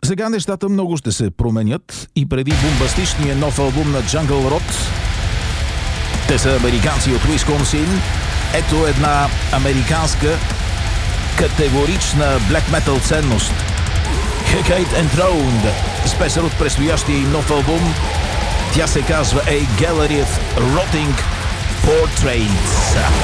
Сега нещата много ще се променят и преди бомбастичния нов албум на Jungle Rot, те са американци от Уисконсин, ето една американска категорична black metal ценност. Hecate Enthroned с песен от предстоящия им нов албум. Тя се казва A Gallery of Rotting Portraits.